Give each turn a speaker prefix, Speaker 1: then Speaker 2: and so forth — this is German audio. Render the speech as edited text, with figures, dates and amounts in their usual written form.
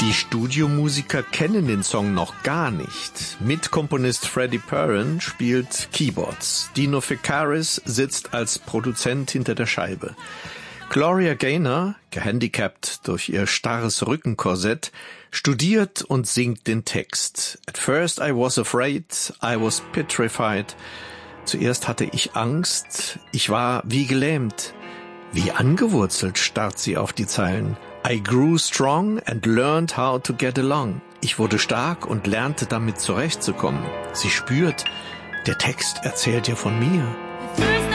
Speaker 1: Die Studiomusiker kennen den Song noch gar nicht. Mitkomponist Freddie Perren spielt Keyboards. Dino Fekaris sitzt als Produzent hinter der Scheibe. Gloria Gaynor, gehandicapt durch ihr starres Rückenkorsett, studiert und singt den Text. At first I was afraid, I was petrified. Zuerst hatte ich Angst, ich war wie gelähmt. Wie angewurzelt starrt sie auf die Zeilen. I grew strong and learned how to get along. Ich wurde stark und lernte damit zurechtzukommen. Sie spürt, der Text erzählt ja von mir.